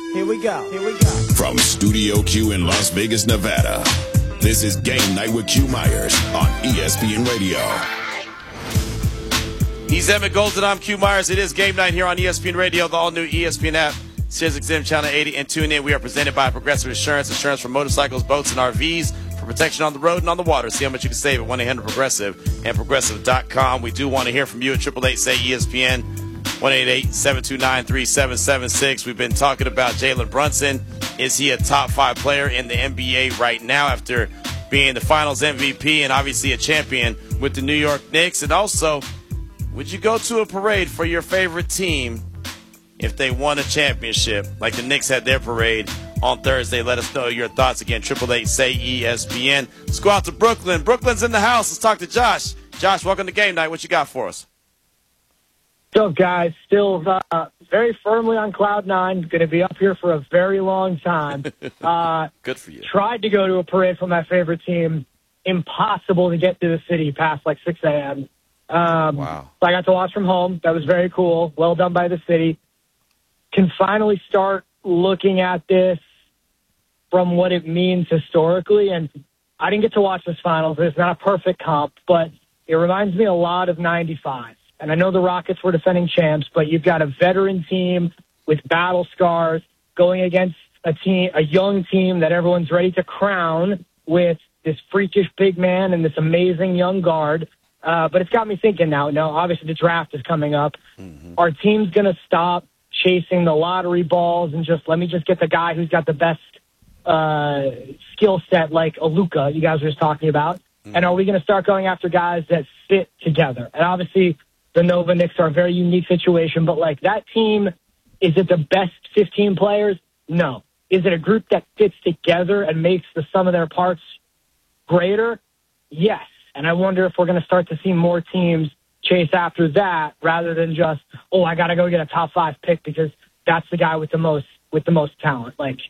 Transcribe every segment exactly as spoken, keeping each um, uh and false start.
Here we go. Here we go. From Studio Q in Las Vegas, Nevada, this is Game Night with Q Myers on E S P N Radio. He's Emmett Golden. I'm Q Myers. It is Game Night here on E S P N Radio, the all-new E S P N app, SiriusXM Channel eighty, and tune in. We are presented by Progressive Insurance, insurance for motorcycles, boats, and R Vs, for protection on the road and on the water. See how much you can save at one eight hundred progressive and progressive dot com. We do want to hear from you at eight eight eight, say E S P N, one eight eight, seven two nine, three seven seven six. We've been talking about Jalen Brunson. Is he a top five player in the N B A right now after being the finals M V P and obviously a champion with the New York Knicks? And also, would you go to a parade for your favorite team if they won a championship, like the Knicks had their parade on Thursday? Let us know your thoughts. Again, eight eight eight, say E S P N. Let's go out to Brooklyn. Brooklyn's in the house. Let's talk to Josh. Josh, welcome to Game Night. What you got for us? What's up, guys? Still uh, very firmly on cloud nine. Going to be up here for a very long time. Uh, Good for you. Tried to go to a parade for my favorite team. Impossible to get to the city past like six a.m. Um, Wow. So I got to watch from home. That was very cool. Well done by the city. Can finally start looking at this from what it means historically. And I didn't get to watch this finals. It's not a perfect comp, but it reminds me a lot of ninety-five. And I know the Rockets were defending champs, but you've got a veteran team with battle scars going against a team, a young team that everyone's ready to crown with this freakish big man and this amazing young guard. Uh, but it's got me thinking now. Now, obviously, the draft is coming up. Mm-hmm. Our team's going to stop chasing the lottery balls and just let me just get the guy who's got the best uh, skill set, like Luka, you guys were just talking about. Mm-hmm. And are we going to start going after guys that fit together? And obviously, the Nova Knicks are a very unique situation, but like that team, is it the best fifteen players? No. Is it a group that fits together and makes the sum of their parts greater? Yes. And I wonder if we're going to start to see more teams chase after that rather than just, oh, I got to go get a top five pick because that's the guy with the most with the most talent. Like,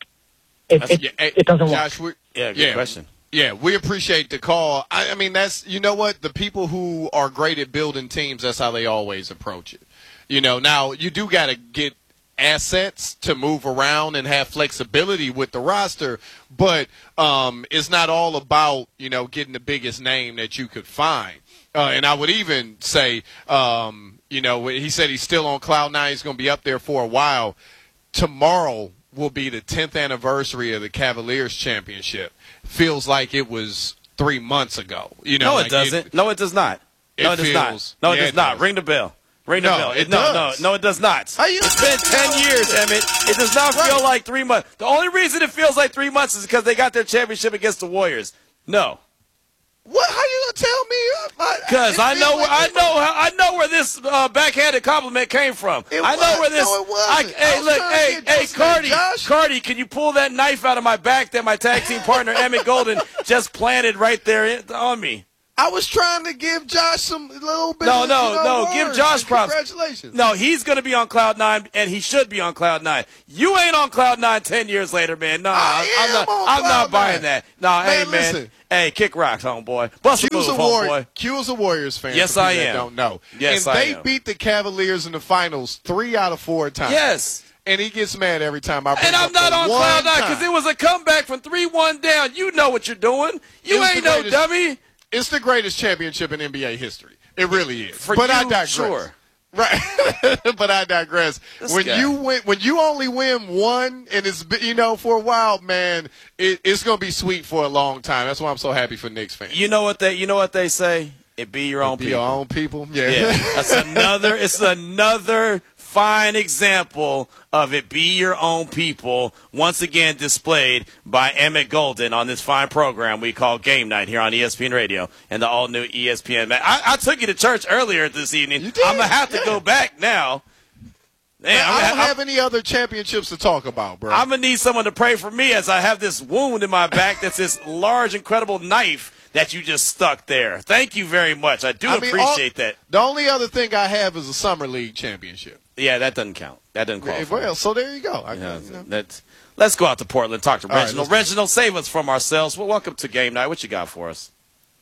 it, it, yeah, hey, it doesn't Josh, work. Yeah, good yeah, question. Yeah, we appreciate the call. I, I mean, that's, you know what? The people who are great at building teams, that's how they always approach it. You know, now you do got to get assets to move around and have flexibility with the roster, but um, it's not all about, you know, getting the biggest name that you could find. Uh, and I would even say, um, you know, he said he's still on cloud nine. He's going to be up there for a while. Tomorrow will be the tenth anniversary of the Cavaliers championship. Feels like it was three months ago. You know, No, like it doesn't. It, no, it does not. No, it, it does not. feels- No, it yeah, does it not. does. Ring the bell. Ring the No, bell. it no, does. no, no, it does not. Are you It's been ten years, Emmett. It does not feel Right. like three months. The only reason it feels like three months is because they got their championship against the Warriors. No. What? How you gonna tell me? Because It I know feels where like I it- know how, I know where this uh, backhanded compliment came from. It I know was- where this. no, it wasn't. I, hey, I was look, trying to hey, get hey, just like Cardi, Josh. Cardi, can you pull that knife out of my back that my tag team partner Emmett Golden just planted right there in, on me? I was trying to give Josh some little bit. No, of, no, you know, no. words. Give Josh props. Congratulations. No, he's going to be on cloud nine, and he should be on cloud nine. You ain't on cloud nine ten years later, man. No, I I'm am not. on I'm not cloud buying nine. that. No, Man, hey, man. listen. Hey, kick rocks, homeboy. Bust a Q's move, a, War- homeboy. Q's a Warriors fan. Yes, for people I that am. Don't know. Yes, and I they am. beat the Cavaliers in the finals three out of four times. Yes. And he gets mad every time I bring And I'm up not the on one cloud nine because time. it was a comeback from three one down. You know what you're doing. You It was ain't the no greatest- dummy. It's the greatest championship in N B A history. It really is. For but I you, digress. sure. Right. But I digress. This when guy. you win, when you only win one, and it's been- you know for a while, man, it, it's gonna be sweet for a long time. That's why I'm so happy for Knicks fans. You know what they. You know what they say. It be your own Be people. your own people. Yeah. Yeah, that's another. It's another fine example of it. Be your own people. Once again, displayed by Emmett Golden on this fine program we call Game Night here on E S P N Radio and the all new E S P N. I, I took you to church earlier this evening. You did, I'm gonna have to yeah. go back now. Man, Man, I'm I gonna don't ha- have any other championships to talk about, bro. I'm gonna need someone to pray for me as I have this wound in my back. That's this large, incredible knife that you just stuck there. Thank you very much. I do I mean, appreciate all- that. The only other thing I have is a summer league championship. Yeah, that doesn't count. That doesn't Yeah, qualify. well, so there you go. I, Yeah, you know. that's, let's go out to Portland, talk to All right, Reginald. let's Reginald, save us from ourselves. Well, welcome to Game Night. What you got for us?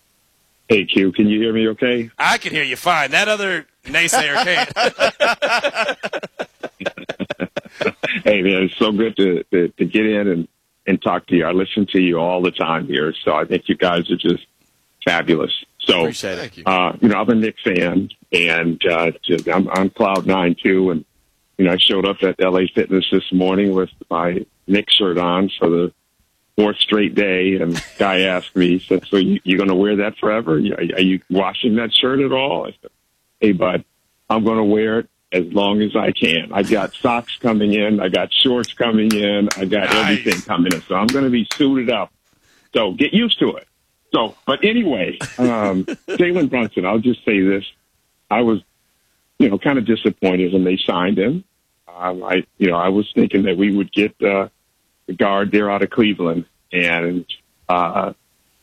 Hey, Q, can you hear me okay? I can hear you fine. That other naysayer can't. Hey, man, it's so good to, to, to get in and, and talk to you. I listen to you all the time here, so I think you guys are just fabulous. So, Appreciate it. Thank you. uh, you know, I'm a Knicks fan, and uh, just, I'm on cloud nine, too. And, you know, I showed up at L A Fitness this morning with my Knicks shirt on for the fourth straight day, and the guy asked me, he said, so you, you going to wear that forever? Are, are you washing that shirt at all? I said, hey, bud, I'm going to wear it as long as I can. I got socks coming in. I got shorts coming in. I got Nice. everything coming in. So I'm going to be suited up. So get used to it. So, but anyway, um, Jalen Brunson, I'll just say this. I was, you know, kind of disappointed when they signed him. Um, I, you know, I was thinking that we would get uh, the guard there out of Cleveland. And, uh,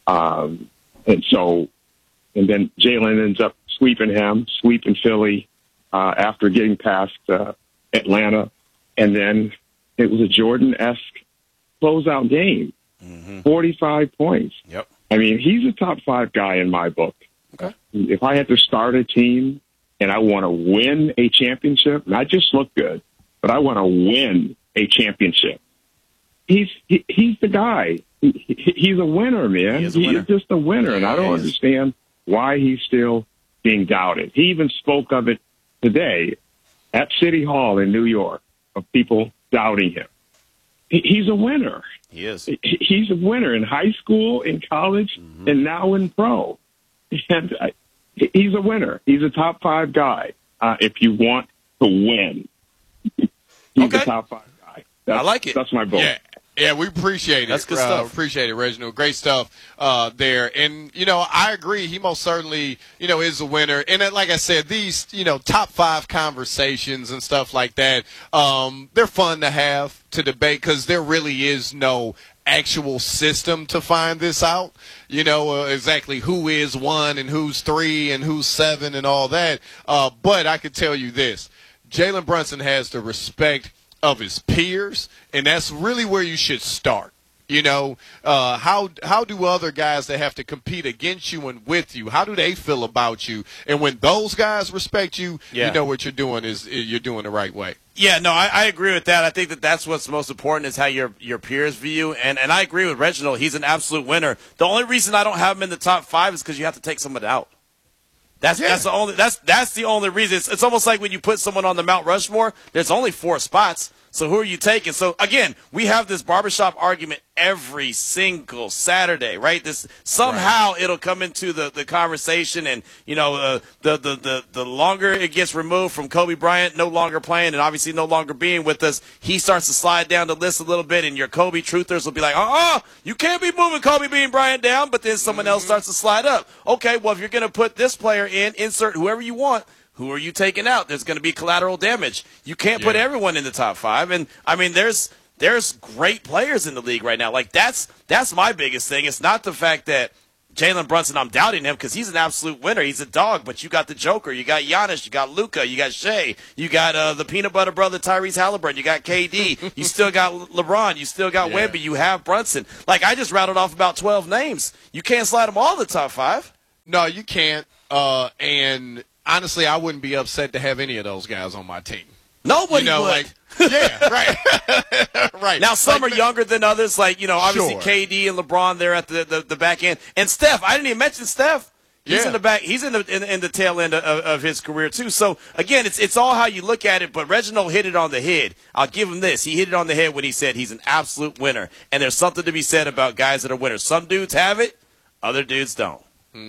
um, and so, and then Jalen ends up sweeping him, sweeping Philly. Uh, after getting past uh, Atlanta, and then it was a Jordan-esque closeout game, Mm-hmm. forty-five points. Yep. I mean, he's a top five guy in my book. Okay. If I had to start a team and I want to win a championship, not just look good, but I want to win a championship, he's he, he's the guy. He, he, he's a winner, man. He is a winner. He's just a winner, and I Yeah, don't he is. understand why he's still being doubted. He even spoke of it today at City Hall in New York, of people doubting him. He, he's a winner. He is. He, he's a winner in high school, in college, Mm-hmm. and now in pro. And I, he's a winner. He's a top five guy. Uh, if you want to win, he's Okay. a top five guy. That's, I like it. That's my vote. Yeah. Yeah, we appreciate it. That's good uh, stuff. Appreciate it, Reginald. Great stuff uh, there. And, you know, I agree. He most certainly, you know, is a winner. And uh, like I said, these, you know, top five conversations and stuff like that, um, they're fun to have to debate because there really is no actual system to find this out. You know, uh, exactly who is one and who's three and who's seven and all that. Uh, but I can tell you this. Jalen Brunson has the respect of his peers, and that's really where you should start. You know, uh, how how do other guys that have to compete against you and with you, how do they feel about you? And when those guys respect you, Yeah. you know what you're doing is you're doing the right way. Yeah, no, I, I agree with that. I think that that's what's most important is how your your peers view. And, and I agree with Reginald. He's an absolute winner. The only reason I don't have him in the top five is because you have to take someone out. That's Yeah. that's the only that's that's the only reason. It's, it's almost like when you put someone on the Mount Rushmore. There's only four spots. So who are you taking? So again, we have this barbershop argument every single Saturday, right? This somehow it'll come into the, the conversation, and you know, uh, the, the the the longer it gets removed from Kobe Bryant no longer playing and obviously no longer being with us, he starts to slide down the list a little bit, and your Kobe truthers will be like, uh-uh, you can't be moving Kobe Bean Bryant down, but then someone else starts to slide up. Okay, well if you're gonna put this player in, insert whoever you want. Who are you taking out? There's going to be collateral damage. You can't put Yeah. everyone in the top five. And, I mean, there's there's great players in the league right now. Like, that's that's my biggest thing. It's not the fact that Jalen Brunson, I'm doubting him because he's an absolute winner. He's a dog. But you got the Joker. You got Giannis. You got Luka. You got Shea. You got uh, the peanut butter brother Tyrese Halliburton. You got K D. You still got LeBron. You still got Yeah. Wemby. You have Brunson. Like, I just rattled off about twelve names. You can't slide them all in the top five. No, you can't. Uh, and honestly, I wouldn't be upset to have any of those guys on my team. Nobody You know, would. like, yeah, right, right. Now, some Like, are younger than others, like, you know, obviously Sure. K D and LeBron, they're at the, the, the back end. And Steph, I didn't even mention Steph. He's Yeah. in the back. He's in the in, in the tail end of, of his career, too. So, again, it's it's all how you look at it, but Reginald hit it on the head. I'll give him this. He hit it on the head when he said he's an absolute winner. And there's something to be said about guys that are winners. Some dudes have it, other dudes don't.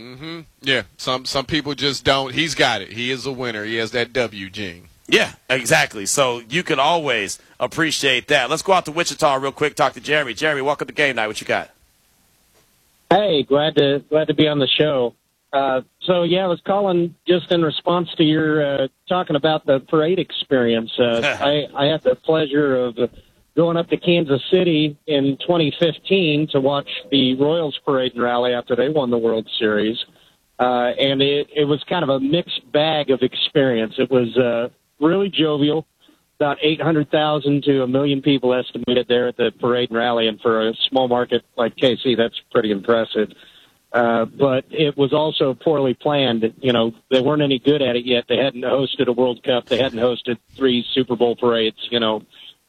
Yeah, some some people just don't. He's got it. He is a winner. He has that W gene. Yeah, exactly. So you can always appreciate that. Let's go out to Wichita real quick, talk to Jeremy. Jeremy, welcome to Game Night. What you got? Hey, glad to glad to be on the show. Uh, so yeah, I was calling just in response to your uh, talking about the parade experience. Uh, I, I had the pleasure of uh, going up to Kansas City in twenty fifteen to watch the Royals parade and rally after they won the World Series, uh, and it, it was kind of a mixed bag of experience. It was uh, really jovial. About eight hundred thousand to a million people estimated there at the parade and rally, and for a small market like K C, that's pretty impressive. Uh, but it was also poorly planned. You know, they weren't any good at it yet. They hadn't hosted a World Cup. They hadn't hosted three Super Bowl parades, you know.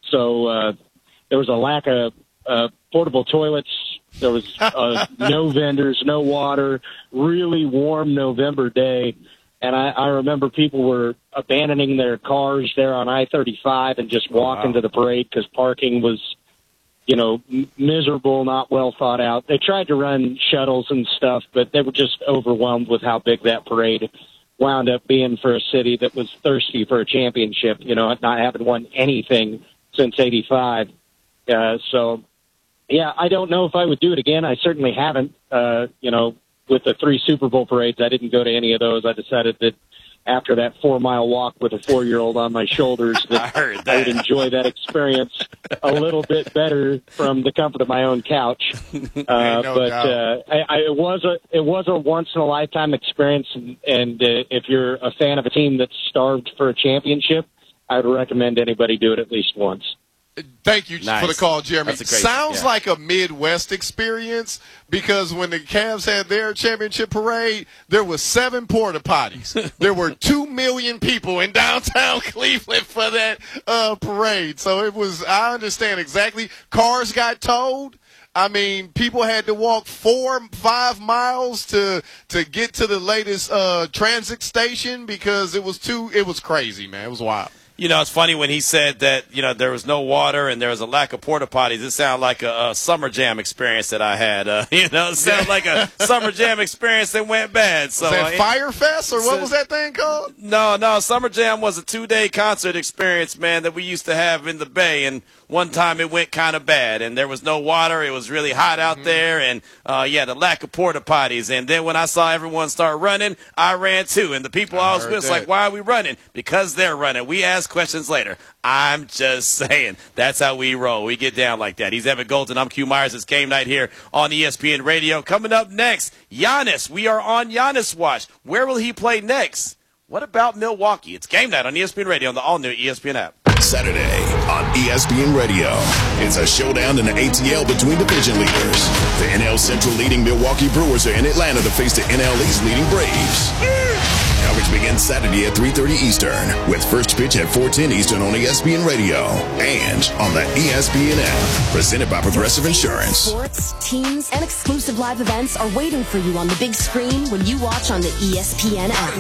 So uh, there was a lack of uh, portable toilets. There was uh, no vendors, no water, really warm November day. And I, I remember people were abandoning their cars there on I thirty-five and just walking wow. to the parade because parking was, you know, m- miserable, not well thought out. They tried to run shuttles and stuff, but they were just overwhelmed with how big that parade wound up being for a city that was thirsty for a championship, you know, not having won anything since eighty-five. Uh, so, yeah, I don't know if I would do it again. I certainly haven't, uh, you know, with the three Super Bowl parades. I didn't go to any of those. I decided that after that four-mile walk with a four-year-old on my shoulders that I, that I would enjoy that experience a little bit better from the comfort of my own couch. Uh, no but uh, I, I, it was a it was a once-in-a-lifetime experience, and, and uh, if you're a fan of a team that's starved for a championship, I would recommend anybody do it at least once. Thank you nice. for the call, Jeremy. Great, Sounds yeah. like a Midwest experience because when the Cavs had their championship parade, there was seven porta potties. There were two million people in downtown Cleveland for that uh, parade. So it was, I understand exactly. Cars got towed. I mean, people had to walk four, five miles to to get to the latest uh, transit station because it was too, it was crazy, man. It was wild. You know, it's funny when he said that, you know, there was no water and there was a lack of porta potties. It sounded like a, a summer jam experience that I had. Uh, you know, it sounded like a summer jam experience that went bad. So, was that uh, Fire Fest or what so, was that thing called? No, no, Summer Jam was a two-day concert experience, man, that we used to have in the Bay. And one time it went kind of bad and there was no water. It was really hot out mm-hmm. there. And, uh, yeah, the lack of porta potties. And then when I saw everyone start running, I ran too. And the people I, I was with was like, why are we running? Because they're running. We asked questions later. I'm just saying. That's how we roll. We get down like that. He's Evan Golden. I'm Q Myers. It's game night here on E S P N Radio. Coming up next, Giannis. We are on Giannis watch. Where will he play next? What about Milwaukee? It's game night on E S P N Radio on the all-new E S P N app. Saturday on E S P N Radio. It's a showdown in the A T L between division leaders. The N L Central leading Milwaukee Brewers are in Atlanta to face the N L East leading Braves. Coverage begins Saturday at three thirty Eastern with first pitch at four ten Eastern on E S P N Radio and on the E S P N app. Presented by Progressive Insurance. Sports, teams, and exclusive live events are waiting for you on the big screen when you watch on the E S P N app.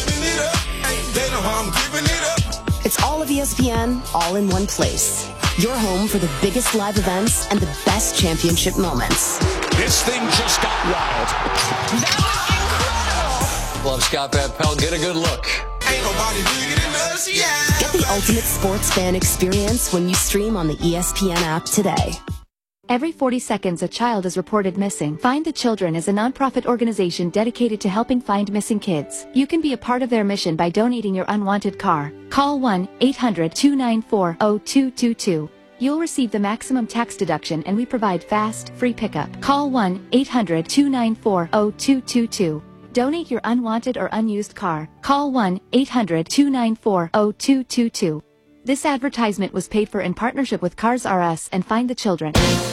It's all of E S P N, all in one place. Your home for the biggest live events and the best championship moments. This thing just got wild. That was incredible. Love Scott Van Pelt. Get a good look. Ain't nobody bigger than us, yeah. Get the ultimate sports fan experience when you stream on the E S P N app today. Every forty seconds, a child is reported missing. Find the Children is a nonprofit organization dedicated to helping find missing kids. You can be a part of their mission by donating your unwanted car. Call one eight hundred two nine four zero two two two. You'll receive the maximum tax deduction and we provide fast, free pickup. Call one eight hundred two nine four zero two two two. Donate your unwanted or unused car. Call one eight hundred two nine four zero two two two. This advertisement was paid for in partnership with Cars R Us and Find the Children.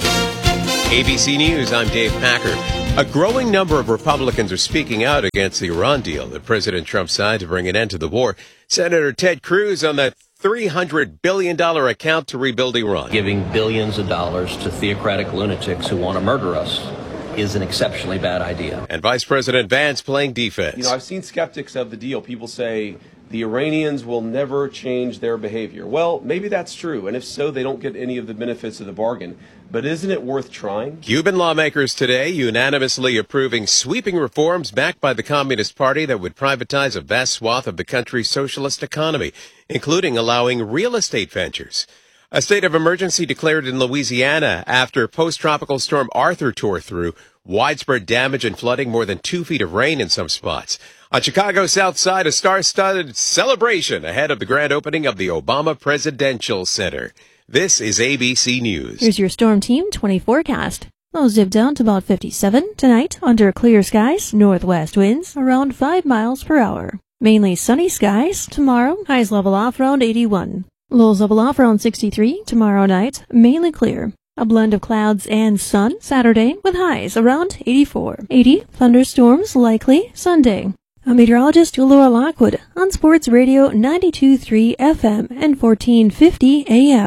A B C News, I'm Dave Packer. A growing number of Republicans are speaking out against the Iran deal that President Trump signed to bring an end to the war. Senator Ted Cruz on that three hundred billion dollars account to rebuild Iran. Giving billions of dollars to theocratic lunatics who want to murder us is an exceptionally bad idea. And Vice President Vance playing defense. You know, I've seen skeptics of the deal. People say the Iranians will never change their behavior. Well, maybe that's true, and if so, they don't get any of the benefits of the bargain. But isn't it worth trying? Cuban lawmakers today unanimously approving sweeping reforms backed by the Communist Party that would privatize a vast swath of the country's socialist economy, including allowing real estate ventures. A state of emergency declared in Louisiana after post-tropical storm Arthur tore through. Widespread damage and flooding, more than two feet of rain in some spots. On Chicago's South Side, a star-studded celebration ahead of the grand opening of the Obama Presidential Center. This is A B C News. Here's your Storm Team twenty forecast. Lows dip down to about fifty-seven. Tonight, under clear skies, northwest winds around five miles per hour. Mainly sunny skies. Tomorrow, highs level off around eighty-one. Lows level off around sixty-three. Tomorrow night, mainly clear. A blend of clouds and sun Saturday with highs around eighty-four. eighty, thunderstorms likely Sunday. I'm meteorologist Laura Lockwood on Sports Radio ninety-two point three F M and fourteen fifty A M.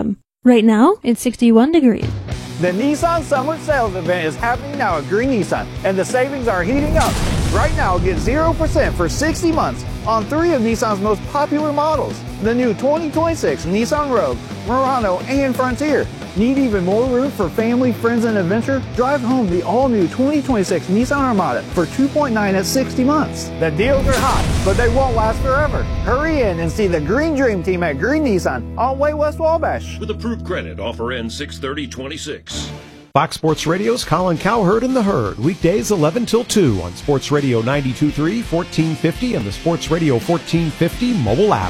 Right now, it's sixty-one degrees. The Nissan Summer Sales Event is happening now at Green Nissan, and the savings are heating up. Right now, get zero percent for sixty months on three of Nissan's most popular models. The new twenty twenty-six Nissan Rogue, Murano, and Frontier. Need even more room for family, friends, and adventure? Drive home the all-new twenty twenty-six Nissan Armada for two point nine at sixty months. The deals are hot, but they won't last forever. Hurry in and see the Green Dream Team at Green Nissan on Way West Wabash. With approved credit, offer ends six thirty twenty-six. Fox Sports Radio's Colin Cowherd and the Herd, weekdays eleven till two on Sports Radio ninety-two point three, fourteen fifty, and the Sports Radio fourteen fifty mobile app.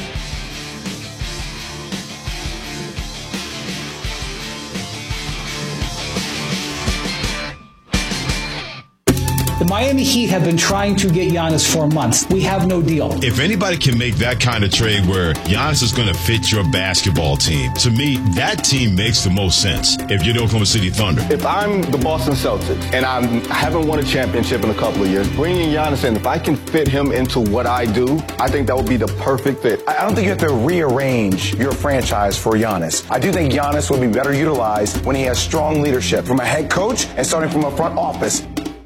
The Miami Heat have been trying to get Giannis for months. We have no deal. If anybody can make that kind of trade where Giannis is going to fit your basketball team, to me, that team makes the most sense if you're the Oklahoma City Thunder. If I'm the Boston Celtics and I'm, I haven't won a championship in a couple of years, bringing Giannis in, if I can fit him into what I do, I think that would be the perfect fit. I don't think you have to rearrange your franchise for Giannis. I do think Giannis will be better utilized when he has strong leadership from a head coach and starting from a front office.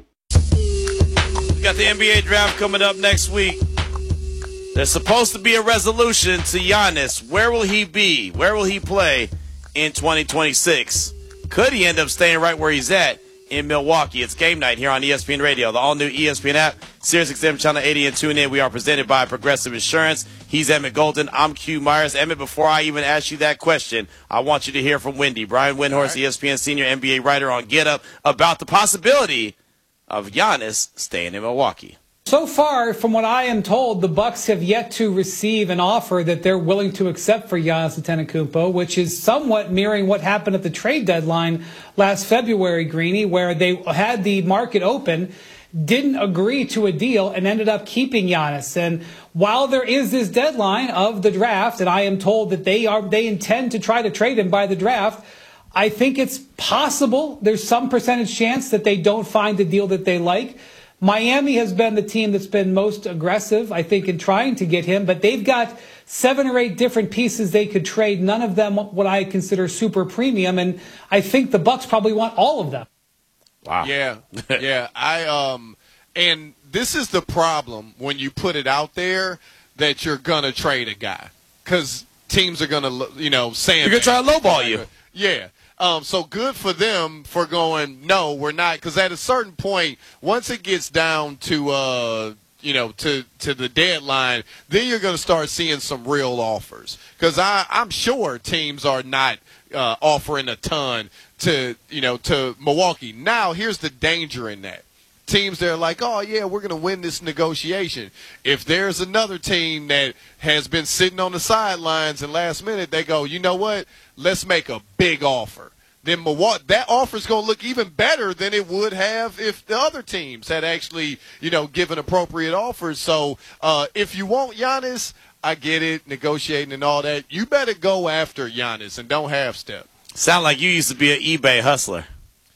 Got the N B A draft coming up next week. There's supposed to be a resolution to Giannis. Where will he be? Where will he play in twenty twenty-six? Could he end up staying right where he's at in Milwaukee? It's game night here on E S P N Radio, the all-new E S P N app, Sirius X M Channel eighty, and tune in. We are presented by Progressive Insurance. He's Emmett Golden. I'm Q Myers. Emmett, before I even ask you that question, I want you to hear from Wendy. Brian Windhorst, right. E S P N senior N B A writer on Get Up, about the possibility of Giannis staying in Milwaukee. So far, from what I am told, the Bucks have yet to receive an offer that they're willing to accept for Giannis Antetokounmpo, which is somewhat mirroring what happened at the trade deadline last February, Greeny, where they had the market open, didn't agree to a deal, and ended up keeping Giannis. And while there is this deadline of the draft, and I am told that they are they intend to try to trade him by the draft, I think it's possible there's some percentage chance that they don't find the deal that they like. Miami has been the team that's been most aggressive, I think, in trying to get him, but they've got seven or eight different pieces they could trade, none of them what I consider super premium, and I think the Bucks probably want all of them. Wow. Yeah, yeah. I um, and this is the problem when you put it out there that you're gonna trade a guy, because teams are gonna, you know, saying you're gonna try to lowball you. Yeah. Um, so good for them for going, no, we're not. Because at a certain point, once it gets down to, uh, you know, to, to the deadline, then you're going to start seeing some real offers. Because I'm sure teams are not uh, offering a ton to, you know, to Milwaukee. Now, here's the danger in that. Teams that are like, oh, yeah, we're going to win this negotiation. If there's another team that has been sitting on the sidelines and last minute, they go, you know what, let's make a big offer. Then Milwaukee, that offer is going to look even better than it would have if the other teams had actually, you know, given appropriate offers. So uh, if you want Giannis, I get it, negotiating and all that. You better go after Giannis and don't half step. Sound like you used to be an eBay hustler.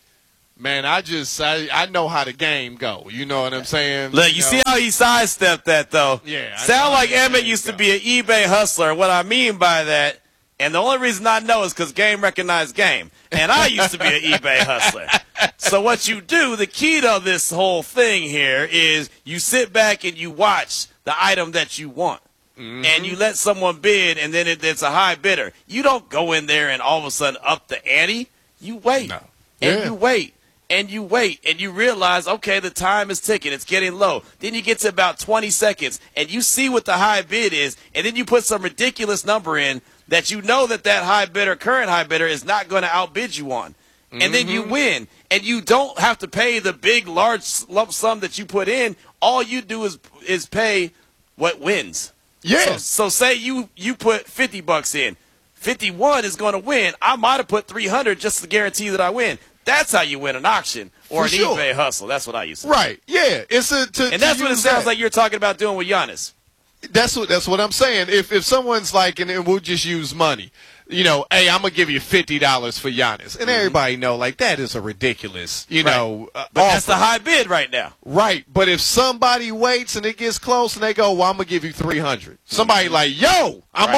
Man, I just I, I know how the game go. You know what I'm saying? Look, you, you know? See how he sidestepped that, though? Yeah. I Sound like Emmett used go. to be an eBay hustler. What I mean by that, and the only reason I know is because game recognized game. And I used to be an eBay hustler. So what you do, the key to this whole thing here is you sit back and you watch the item that you want. Mm-hmm. And you let someone bid, and then it, it's a high bidder. You don't go in there and all of a sudden up the ante. You wait. No. And yeah. you wait. And you wait, and you realize, okay, the time is ticking. It's getting low. Then you get to about twenty seconds, and you see what the high bid is, and then you put some ridiculous number in that you know that that high bidder, current high bidder, is not going to outbid you on. Mm-hmm. And then you win, and you don't have to pay the big, large lump sum that you put in. All you do is is pay what wins. Yeah. So, so say you, you put fifty bucks in. fifty-one is going to win. I might have put three hundred just to guarantee that I win. That's how you win an auction or For an sure. eBay hustle. That's what I used to Right. do. Yeah. It's a to, And to that's what it use sounds that. like you're talking about doing with Giannis. That's what that's what I'm saying. If if someone's like, and we'll just use money, you know, hey, I'm gonna give you fifty dollars for Giannis, and mm-hmm. everybody know like that is a ridiculous, you right. know, uh, but offer. That's the high bid right now. Right. But if somebody waits and it gets close and they go, well, I'm gonna give you three hundred. Somebody mm-hmm. like, yo, I'm right. on it.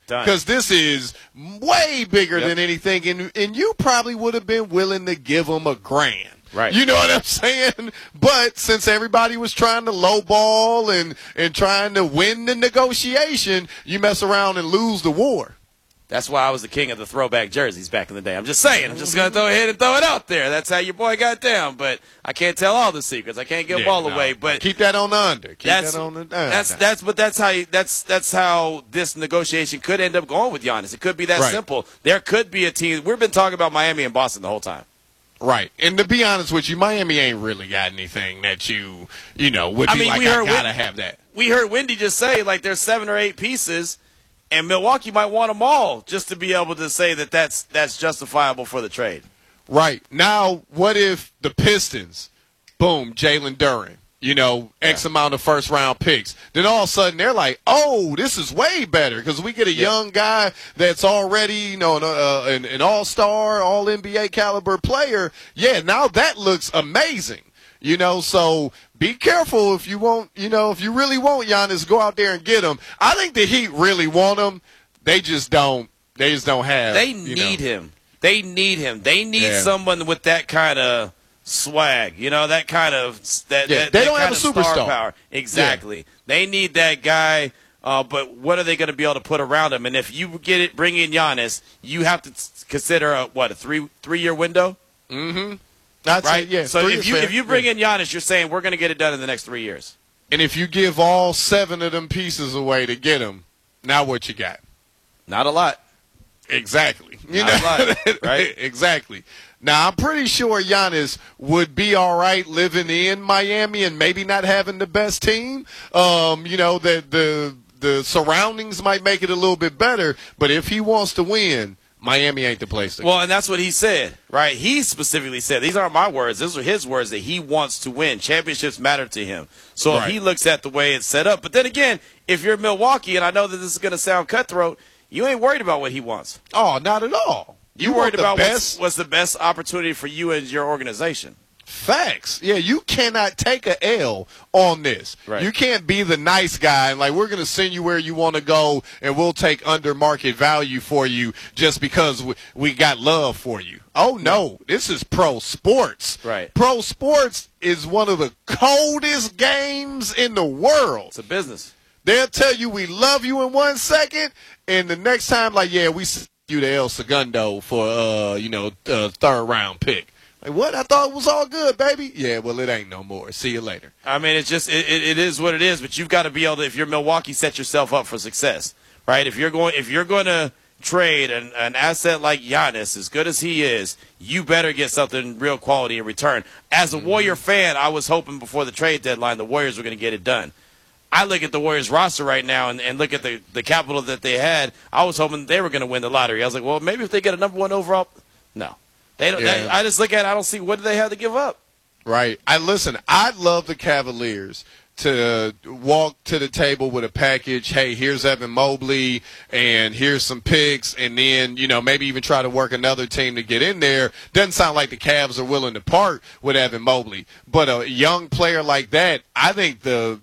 Because this is way bigger yep. than anything, and, and you probably would have been willing to give them a grand. Right. You know what I'm saying? But since everybody was trying to lowball and, and trying to win the negotiation, you mess around and lose the war. That's why I was the king of the throwback jerseys back in the day. I'm just saying. I'm just going to go ahead and throw it out there. That's how your boy got down. But I can't tell all the secrets. I can't give yeah, them all no. away. But keep that on the under. Keep that's, that on the under. That's that's but that's how you, that's that's how this negotiation could end up going with Giannis. It could be that right. simple. There could be a team. We've been talking about Miami and Boston the whole time. Right. And to be honest with you, Miami ain't really got anything that you, you know, would be I mean, like, we heard I gotta Win- have that. We heard Wendy just say, like, there's seven or eight pieces, and Milwaukee might want them all just to be able to say that that's, that's justifiable for the trade. Right. Now, what if the Pistons, boom, Jalen Duren, you know, X yeah. amount of first-round picks. Then all of a sudden they're like, oh, this is way better because we get a yeah. young guy that's already, you know, an, uh, an, an all-star, all-N B A caliber player. Yeah, now that looks amazing. You know, so be careful if you want, you know, if you really want Giannis, go out there and get him. I think the Heat really want him. They just don't. They just don't have. They need know. him. They need him. They need yeah. someone with that kind of swag, you know, that kind of that. Yeah, that they that don't kind have a of superstar star power. Exactly. Yeah. They need that guy. Uh, but what are they going to be able to put around him? And if you get it, bring in Giannis, you have to consider a, what a three three year window. Mm-hmm. I'd right. Say, yeah. So if you fair. if you bring yeah. in Giannis, you're saying we're going to get it done in the next three years. And if you give all seven of them pieces away to get them, now what you got? Not a lot. Exactly. You Not know? a lot. Right. Exactly. Now, I'm pretty sure Giannis would be all right living in Miami and maybe not having the best team. Um, you know, the, the, the surroundings might make it a little bit better, but if he wants to win, Miami ain't the place to go. Well, and that's what he said, right? He specifically said, these aren't my words, these are his words, that he wants to win. Championships matter to him. So right. if he looks at the way it's set up. But then again, if you're Milwaukee, and I know that this is going to sound cutthroat, you ain't worried about what he wants. Oh, not at all. You, you worried about what's, what's the best opportunity for you and your organization. Facts. Yeah, you cannot take a L on this. Right. You can't be the nice guy and like we're going to send you where you want to go and we'll take under market value for you just because we, we got love for you. Oh no, this is pro sports. Right. Pro sports is one of the coldest games in the world. It's a business. They'll tell you we love you in one second and the next time like yeah, we send you to El Segundo for uh, you know, a third round pick. Like, what? I thought it was all good, baby. Yeah, well, it ain't no more. See you later. I mean, it's just, it, it, it is what it is, but you've got to be able to, if you're Milwaukee, set yourself up for success, right? If you're going, if you're going to trade an, an asset like Giannis, as good as he is, you better get something real quality in return. As a mm-hmm. Warrior fan, I was hoping before the trade deadline the Warriors were going to get it done. I look at the Warriors roster right now and, and look at the, the capital that they had. I was hoping they were going to win the lottery. I was like, well, maybe if they get a number one overall, no. They don't. Yeah. They, I just look at it, I don't see what do they have to give up. Right. I listen. I'd love the Cavaliers to walk to the table with a package. Hey, here's Evan Mobley, and here's some picks, and then you know maybe even try to work another team to get in there. Doesn't sound like the Cavs are willing to part with Evan Mobley, but a young player like that, I think the